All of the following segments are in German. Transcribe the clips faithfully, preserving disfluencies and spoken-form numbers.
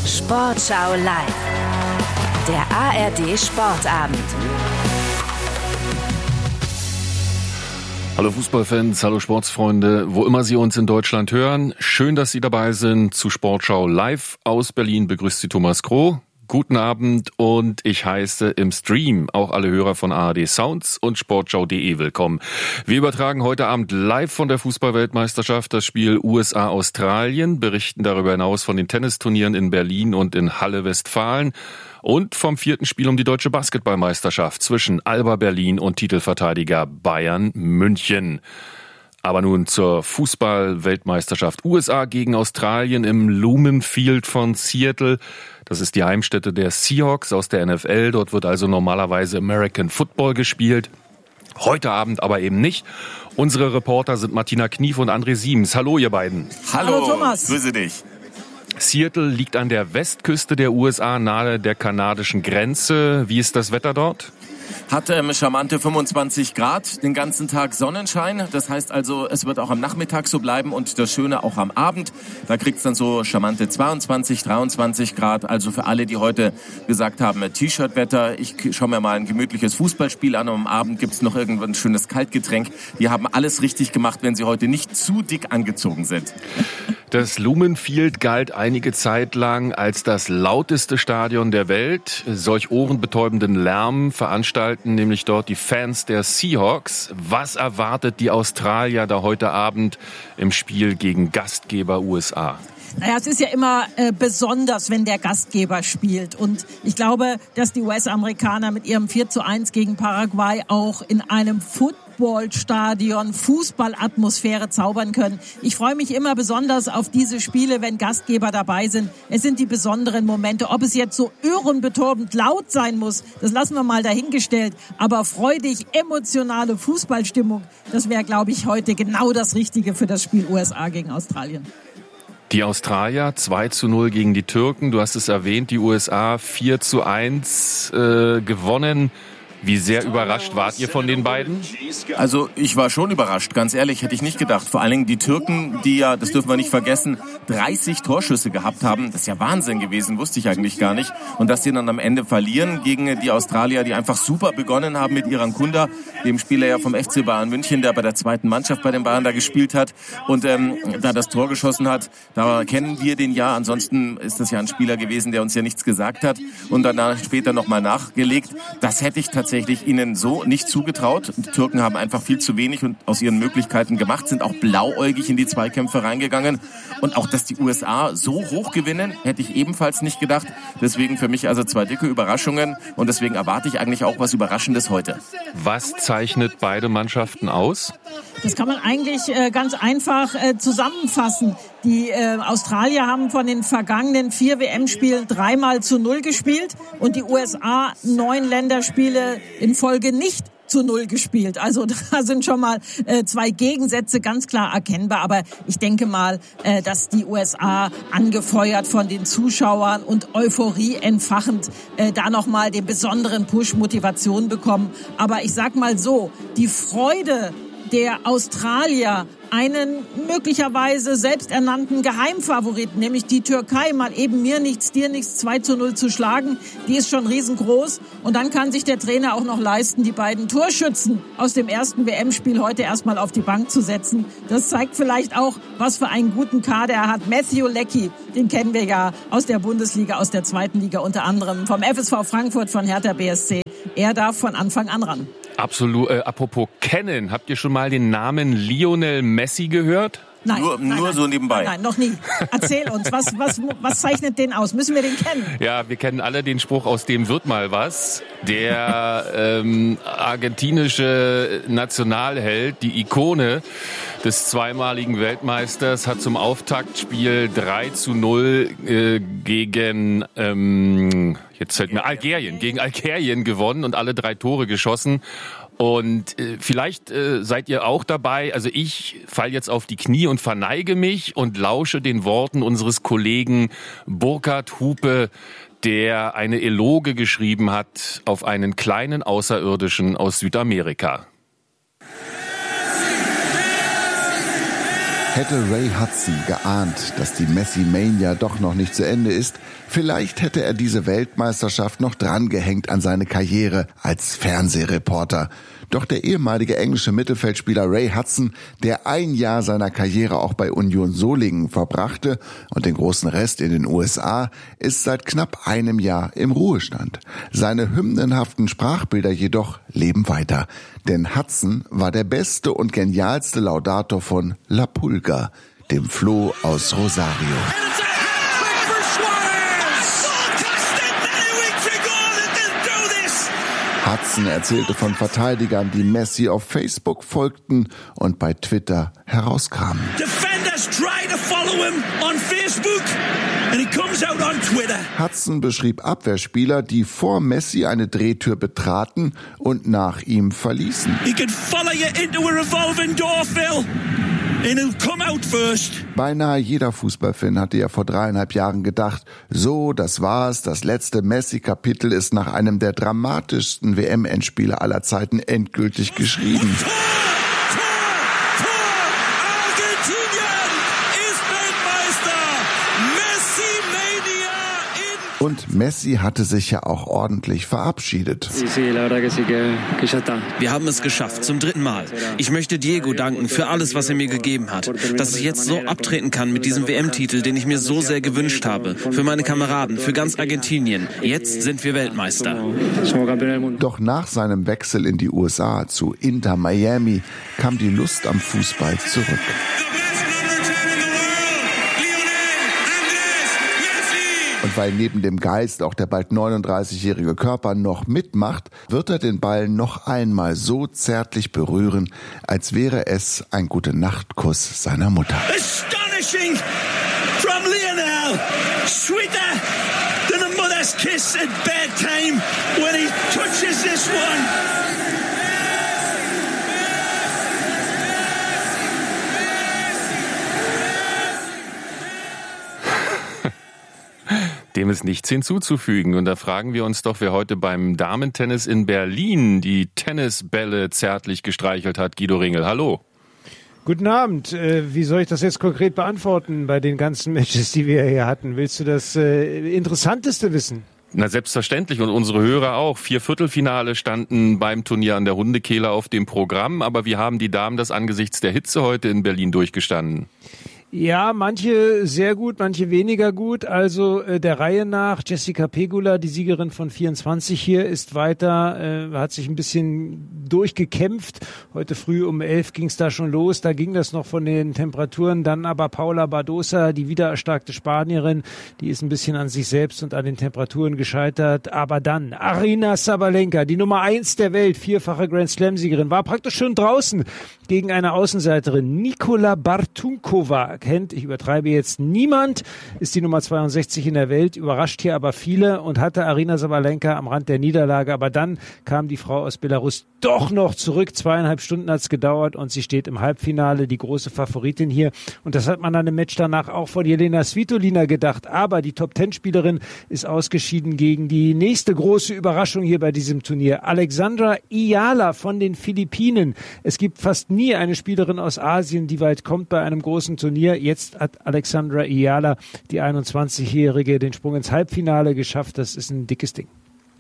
Sportschau live. Der A R D Sportabend. Hallo Fußballfans, hallo Sportsfreunde, wo immer Sie uns in Deutschland hören. Schön, dass Sie dabei sind zu Sportschau live. Aus Berlin begrüßt Sie Thomas Kroh. Guten Abend und ich heiße im Stream auch alle Hörer von A R D Sounds und Sportschau punkt de willkommen. Wir übertragen heute Abend live von der Fußball-Weltmeisterschaft das Spiel U S A-Australien, berichten darüber hinaus von den Tennisturnieren in Berlin und in Halle Westfalen und vom vierten Spiel um die deutsche Basketballmeisterschaft zwischen Alba Berlin und Titelverteidiger Bayern München. Aber nun zur Fußball-Weltmeisterschaft. U S A gegen Australien im Lumen Field von Seattle. Das ist die Heimstätte der Seahawks aus der N F L. Dort wird also normalerweise American Football gespielt. Heute Abend aber eben nicht. Unsere Reporter sind Martina Knief und André Siemens. Hallo, ihr beiden. Hallo, Hallo Thomas. Grüße dich. Seattle liegt an der Westküste der U S A, nahe der kanadischen Grenze. Wie ist das Wetter dort? Hat ähm, charmante fünfundzwanzig Grad, den ganzen Tag Sonnenschein. Das heißt also, es wird auch am Nachmittag so bleiben und das Schöne auch am Abend. Da kriegt es dann so charmante zweiundzwanzig, dreiundzwanzig Grad. Also für alle, die heute gesagt haben, T-Shirt-Wetter, ich schaue mir mal ein gemütliches Fußballspiel an und am Abend gibt es noch irgendwann ein schönes Kaltgetränk. Die haben alles richtig gemacht, wenn sie heute nicht zu dick angezogen sind. Das Lumen Field galt einige Zeit lang als das lauteste Stadion der Welt. Solch ohrenbetäubenden Lärm veranstalten nämlich dort die Fans der Seahawks. Was erwartet die Australier da heute Abend im Spiel gegen Gastgeber U S A? Naja, es ist ja immer äh, besonders, wenn der Gastgeber spielt. Und ich glaube, dass die U S-Amerikaner mit ihrem vier zu eins gegen Paraguay auch in einem Footballstadion Fußballatmosphäre zaubern können. Ich freue mich immer besonders auf diese Spiele, wenn Gastgeber dabei sind. Es sind die besonderen Momente. Ob es jetzt so ohrenbetäubend laut sein muss, das lassen wir mal dahingestellt. Aber freudig, emotionale Fußballstimmung, das wäre, glaube ich, heute genau das Richtige für das Spiel U S A gegen Australien. Die Australier zwei zu null gegen die Türken. Du hast es erwähnt, die U S A vier zu eins äh, gewonnen. Wie sehr überrascht wart ihr von den beiden? Also ich war schon überrascht, ganz ehrlich, hätte ich nicht gedacht. Vor allen Dingen die Türken, die ja, das dürfen wir nicht vergessen, dreißig Torschüsse gehabt haben. Das ist ja Wahnsinn gewesen, wusste ich eigentlich gar nicht. Und dass die dann am Ende verlieren gegen die Australier, die einfach super begonnen haben mit Iran Kunda, dem Spieler ja vom F C Bayern München, der bei der zweiten Mannschaft bei den Bayern da gespielt hat und ähm, da das Tor geschossen hat. Da kennen wir den ja. Ansonsten ist das ja ein Spieler gewesen, der uns ja nichts gesagt hat und danach später nochmal nachgelegt. Das hätte ich tatsächlich tatsächlich ihnen so nicht zugetraut. Die Türken haben einfach viel zu wenig und aus ihren Möglichkeiten gemacht, sind auch blauäugig in die Zweikämpfe reingegangen. Und auch, dass die U S A so hoch gewinnen, hätte ich ebenfalls nicht gedacht. Deswegen für mich also zwei dicke Überraschungen und deswegen erwarte ich eigentlich auch was Überraschendes heute. Was zeichnet beide Mannschaften aus? Das kann man eigentlich äh, ganz einfach äh, zusammenfassen. Die äh, Australier haben von den vergangenen vier W M-Spielen dreimal zu null gespielt und die U S A neun Länderspiele in Folge nicht zu null gespielt. Also da sind schon mal äh, zwei Gegensätze ganz klar erkennbar. Aber ich denke mal, äh, dass die U S A angefeuert von den Zuschauern und Euphorie entfachend äh, da nochmal den besonderen Push Motivation bekommen. Aber ich sag mal so, die Freude der Australier, einen möglicherweise selbsternannten Geheimfavoriten, nämlich die Türkei, mal eben mir nichts, dir nichts, zwei zu null zu schlagen, die ist schon riesengroß. Und dann kann sich der Trainer auch noch leisten, die beiden Torschützen aus dem ersten W M-Spiel heute erstmal auf die Bank zu setzen. Das zeigt vielleicht auch, was für einen guten Kader er hat. Matthew Leckie, den kennen wir ja aus der Bundesliga, aus der zweiten Liga, unter anderem vom F S V Frankfurt, von Hertha B S C. Er darf von Anfang an ran. Absolut. Äh, apropos kennen, habt ihr schon mal den Namen Lionel Messi gehört? Nein, nur nein, nur nein, so nebenbei. Nein, noch nie. Erzähl uns, was, was, was zeichnet den aus? Müssen wir den kennen? Ja, wir kennen alle den Spruch, aus dem wird mal was. Der ähm, argentinische Nationalheld, die Ikone des zweimaligen Weltmeisters, hat zum Auftaktspiel drei zu null äh, gegen ähm, jetzt fällt mir Algerien, gegen Algerien gewonnen und alle drei Tore geschossen. Und äh, vielleicht äh, seid ihr auch dabei. Also ich falle jetzt auf die Knie und verneige mich und lausche den Worten unseres Kollegen Burkhard Hupe, der eine Eloge geschrieben hat auf einen kleinen Außerirdischen aus Südamerika. Hätte Ray Hudson geahnt, dass die Messi-Mania doch noch nicht zu Ende ist, vielleicht hätte er diese Weltmeisterschaft noch drangehängt an seine Karriere als Fernsehreporter. Doch der ehemalige englische Mittelfeldspieler Ray Hudson, der ein Jahr seiner Karriere auch bei Union Solingen verbrachte und den großen Rest in den U S A, ist seit knapp einem Jahr im Ruhestand. Seine hymnenhaften Sprachbilder jedoch leben weiter. Denn Hudson war der beste und genialste Laudator von La Pulga, dem Floh aus Rosario. Hudson erzählte von Verteidigern, die Messi auf Facebook folgten und bei Twitter herauskamen. Defenders try to follow him on Facebook and he comes out on Twitter. Hudson beschrieb Abwehrspieler, die vor Messi eine Drehtür betraten und nach ihm verließen. He can follow you into a revolving door, Phil. And he'll come out first. Beinahe jeder Fußballfan hatte ja vor dreieinhalb Jahren gedacht, so, das war's, das letzte Messi-Kapitel ist nach einem der dramatischsten W M-Endspiele aller Zeiten endgültig geschrieben. Tor! Tor! Tor! Argentinien ist Weltmeister! Messi-Mania in... Und Messi hatte sich ja auch ordentlich verabschiedet. Wir haben es geschafft, zum dritten Mal. Ich möchte Diego danken für alles, was er mir gegeben hat. Dass ich jetzt so abtreten kann mit diesem W M-Titel, den ich mir so sehr gewünscht habe. Für meine Kameraden, für ganz Argentinien. Jetzt sind wir Weltmeister. Doch nach seinem Wechsel in die U S A zu Inter Miami kam die Lust am Fußball zurück. Und weil neben dem Geist auch der bald neununddreißigjährige Körper noch mitmacht, wird er den Ball noch einmal so zärtlich berühren, als wäre es ein Gute-Nacht-Kuss seiner Mutter. Astonishing from Lionel. Sweeter than a mother's kiss at bedtime when he touches this one. Dem ist nichts hinzuzufügen. Und da fragen wir uns doch, wer heute beim Damentennis in Berlin die Tennisbälle zärtlich gestreichelt hat. Guido Ringel, hallo. Guten Abend. Äh, wie soll ich das jetzt konkret beantworten bei den ganzen Matches, die wir hier hatten? Willst du das äh, Interessanteste wissen? Na, selbstverständlich. Und unsere Hörer auch. Vier Viertelfinale standen beim Turnier an der Hundekehle auf dem Programm. Aber wie haben die Damen das angesichts der Hitze heute in Berlin durchgestanden? Ja, manche sehr gut, manche weniger gut. Also äh, der Reihe nach, Jessica Pegula, die Siegerin von vierundzwanzig hier, ist weiter, äh, hat sich ein bisschen durchgekämpft. Heute früh um elf ging es da schon los, da ging das noch von den Temperaturen. Dann aber Paula Badosa, die wieder erstarkte Spanierin, die ist ein bisschen an sich selbst und an den Temperaturen gescheitert. Aber dann Aryna Sabalenka, die Nummer eins der Welt, vierfache Grand-Slam-Siegerin, war praktisch schon draußen gegen eine Außenseiterin, Nikola Bartunkova. Kennt, ich übertreibe jetzt, niemand, ist die Nummer zweiundsechzig in der Welt, überrascht hier aber viele und hatte Aryna Sabalenka am Rand der Niederlage, aber dann kam die Frau aus Belarus doch noch zurück, zweieinhalb Stunden hat es gedauert und sie steht im Halbfinale, die große Favoritin hier und das hat man an dem Match danach auch von Jelena Svitolina gedacht, aber die Top-Ten-Spielerin ist ausgeschieden gegen die nächste große Überraschung hier bei diesem Turnier, Alexandra Iyala von den Philippinen. Es gibt fast nie eine Spielerin aus Asien, die weit kommt bei einem großen Turnier. Jetzt hat Alexandra Iyala, die einundzwanzigjährige, den Sprung ins Halbfinale geschafft. Das ist ein dickes Ding.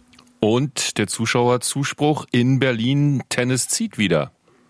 Und der Zuschauerzuspruch in Berlin, Tennis zieht wieder.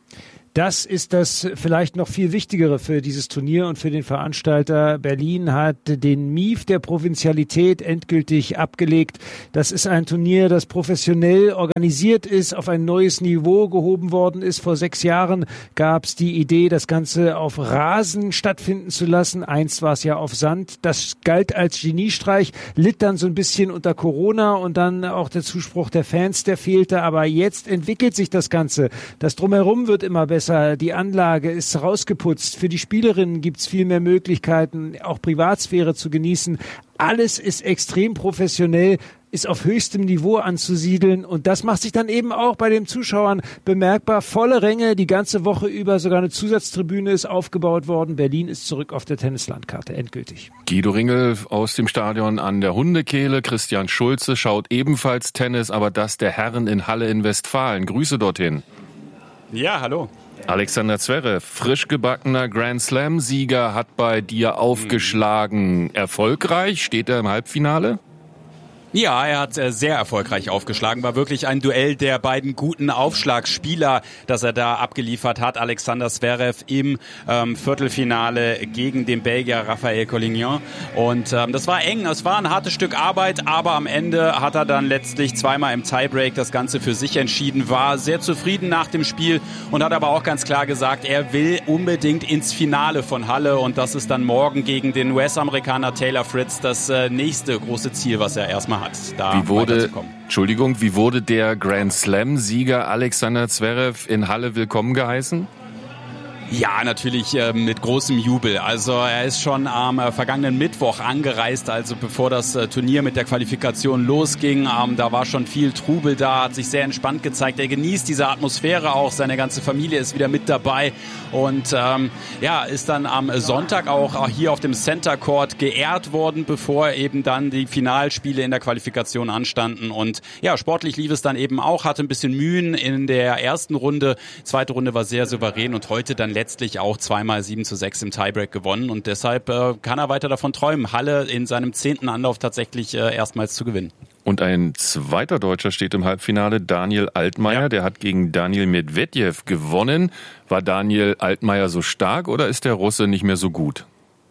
Das ist das vielleicht noch viel Wichtigere für dieses Turnier und für den Veranstalter. Berlin hat den Mief der Provinzialität endgültig abgelegt. Das ist ein Turnier, das professionell organisiert ist, auf ein neues Niveau gehoben worden ist. Vor sechs Jahren gab es die Idee, das Ganze auf Rasen stattfinden zu lassen. Einst war es ja auf Sand. Das galt als Geniestreich, litt dann so ein bisschen unter Corona und dann auch der Zuspruch der Fans, der fehlte. Aber jetzt entwickelt sich das Ganze. Das Drumherum wird immer besser. Die Anlage ist rausgeputzt. Für die Spielerinnen gibt es viel mehr Möglichkeiten, auch Privatsphäre zu genießen. Alles ist extrem professionell, ist auf höchstem Niveau anzusiedeln und das macht sich dann eben auch bei den Zuschauern bemerkbar. Volle Ränge, die ganze Woche über, sogar eine Zusatztribüne ist aufgebaut worden. Berlin ist zurück auf der Tennislandkarte, endgültig. Guido Ringel aus dem Stadion an der Hundekehle. Christian Schulze schaut ebenfalls Tennis, aber das der Herren in Halle in Westfalen. Grüße dorthin. Ja, hallo. Alexander Zverev, frisch gebackener Grand Slam-Sieger, hat bei dir aufgeschlagen. Erfolgreich? Steht er im Halbfinale? Ja, er hat sehr erfolgreich aufgeschlagen. War wirklich ein Duell der beiden guten Aufschlagspieler, das er da abgeliefert hat. Alexander Zverev im ähm, Viertelfinale gegen den Belgier Raphael Collignon. Und ähm, das war eng, es war ein hartes Stück Arbeit, aber am Ende hat er dann letztlich zweimal im Tiebreak das Ganze für sich entschieden, war sehr zufrieden nach dem Spiel und hat aber auch ganz klar gesagt, er will unbedingt ins Finale von Halle und das ist dann morgen gegen den U S-Amerikaner Taylor Fritz das äh, nächste große Ziel, was er erstmal hat. Da wie wurde, Entschuldigung, wie wurde der Grand Slam-Sieger Alexander Zverev in Halle willkommen geheißen? Ja, natürlich äh, mit großem Jubel. Also er ist schon am äh, vergangenen Mittwoch angereist, also bevor das äh, Turnier mit der Qualifikation losging. Ähm, da war schon viel Trubel da, hat sich sehr entspannt gezeigt. Er genießt diese Atmosphäre auch, seine ganze Familie ist wieder mit dabei und ähm, ja, ist dann am Sonntag auch, auch hier auf dem Center Court geehrt worden, bevor eben dann die Finalspiele in der Qualifikation anstanden. Und ja, sportlich lief es dann eben auch, hatte ein bisschen Mühen in der ersten Runde. Zweite Runde war sehr souverän und heute dann letztlich auch zweimal sieben zu sechs im Tiebreak gewonnen und deshalb äh, kann er weiter davon träumen, Halle in seinem zehnten Anlauf tatsächlich äh, erstmals zu gewinnen. Und ein zweiter Deutscher steht im Halbfinale, Daniel Altmaier, ja. Der hat gegen Daniil Medvedev gewonnen. War Daniel Altmaier so stark oder ist der Russe nicht mehr so gut?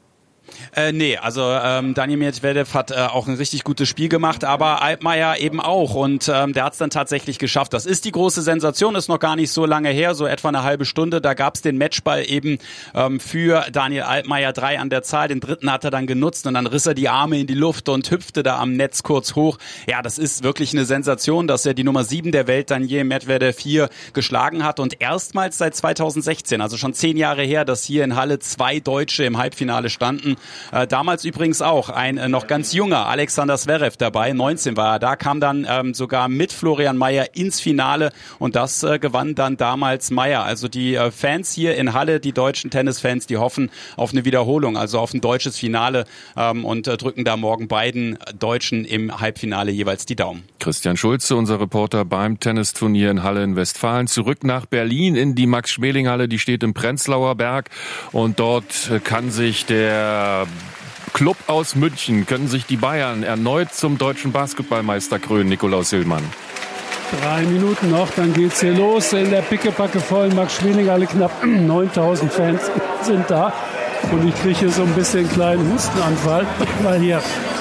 Äh, nee, also ähm, Daniil Medvedev hat äh, auch ein richtig gutes Spiel gemacht, aber Altmaier eben auch und ähm, der hat es dann tatsächlich geschafft. Das ist die große Sensation, ist noch gar nicht so lange her, so etwa eine halbe Stunde. Da gab es den Matchball eben ähm, für Daniil Altmaier, drei an der Zahl. Den dritten hat er dann genutzt und dann riss er die Arme in die Luft und hüpfte da am Netz kurz hoch. Ja, das ist wirklich eine Sensation, dass er die Nummer sieben der Welt dann je Medvedev hier geschlagen hat und erstmals seit zweitausendsechzehn, also schon zehn Jahre her, dass hier in Halle zwei Deutsche im Halbfinale standen. Äh, damals übrigens auch ein äh, noch ganz junger Alexander Zverev dabei, neunzehn war er da, kam dann ähm, sogar mit Florian Mayer ins Finale und das äh, gewann dann damals Mayer. Also die äh, Fans hier in Halle, die deutschen Tennisfans, die hoffen auf eine Wiederholung, also auf ein deutsches Finale ähm, und äh, drücken da morgen beiden Deutschen im Halbfinale jeweils die Daumen. Christian Schulze, unser Reporter beim Tennisturnier in Halle in Westfalen, zurück nach Berlin in die Max-Schmeling-Halle, die steht im Prenzlauer Berg und dort kann sich der Club aus München, können sich die Bayern erneut zum deutschen Basketballmeister krönen, Nikolaus Hillmann. Drei Minuten noch, dann geht's hier los in der pickepacke vollen Max-Schmeling-Halle. Knapp neuntausend Fans sind da und ich kriege hier so ein bisschen einen kleinen Hustenanfall, weil hier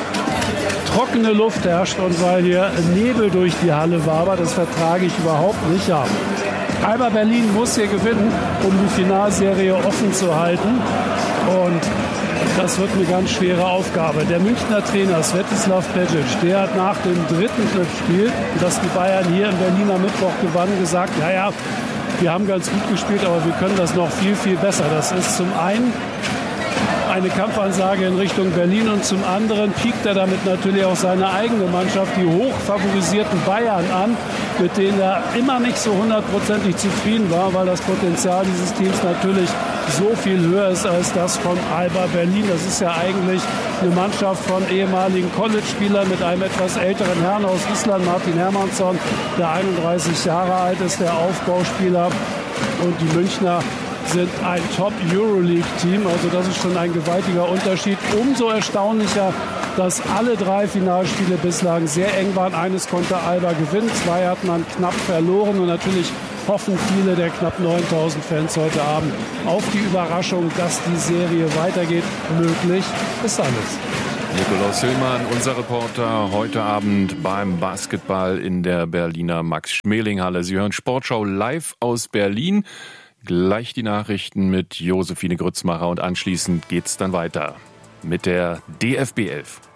trockene Luft herrscht und weil hier Nebel durch die Halle wabert. Das vertrage ich überhaupt nicht. Ja. Alba Berlin muss hier gewinnen, um die Finalserie offen zu halten und das wird eine ganz schwere Aufgabe. Der Münchner Trainer Svetislav Pejic, der hat nach dem dritten Spiel, das die Bayern hier im Berliner Mittwoch gewannen, gesagt, ja, ja, wir haben ganz gut gespielt, aber wir können das noch viel, viel besser. Das ist zum einen eine Kampfansage in Richtung Berlin und zum anderen piekt er damit natürlich auch seine eigene Mannschaft, die hochfavorisierten Bayern an, mit denen er immer nicht so hundertprozentig zufrieden war, weil das Potenzial dieses Teams natürlich so viel höher ist als das von Alba Berlin. Das ist ja eigentlich eine Mannschaft von ehemaligen College-Spielern mit einem etwas älteren Herrn aus Island, Martin Hermannsson, der einunddreißig Jahre alt ist, der Aufbauspieler. Und die Münchner sind ein Top-Euroleague-Team. Also das ist schon ein gewaltiger Unterschied. Umso erstaunlicher, dass alle drei Finalspiele bislang sehr eng waren. Eines konnte Alba gewinnen, zwei hat man knapp verloren. Und natürlich hoffen viele der knapp neuntausend Fans heute Abend auf die Überraschung, dass die Serie weitergeht. Möglich ist alles. Nikolaus Hillmann, unser Reporter, heute Abend beim Basketball in der Berliner Max-Schmeling-Halle. Sie hören Sportschau live aus Berlin. Gleich die Nachrichten mit Josephine Grützmacher und anschließend geht's dann weiter mit der D F B elf.